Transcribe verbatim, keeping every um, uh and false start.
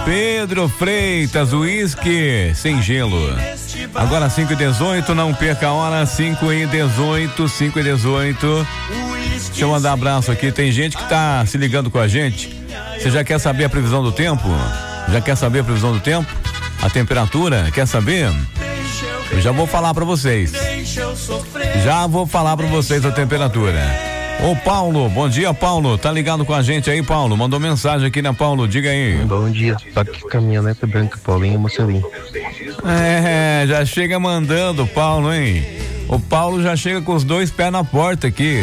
Pedro Freitas, uísque sem gelo. Agora cinco e dezoito, não perca a hora, cinco e dezoito, cinco e dezoito. Deixa eu mandar um abraço aqui, tem gente que tá se ligando com a gente. Você já quer saber a previsão do tempo? Já quer saber a previsão do tempo? A temperatura? Quer saber? Eu já vou falar pra vocês. Já vou falar pra vocês a temperatura. Ô Paulo, bom dia Paulo, tá ligado com a gente aí, Paulo? Mandou mensagem aqui, né, Paulo? Diga aí. Bom dia, tá aqui caminhonete branca, Paulinho Mocelim. É, já chega mandando, Paulo, hein? O Paulo já chega com os dois pés na porta aqui.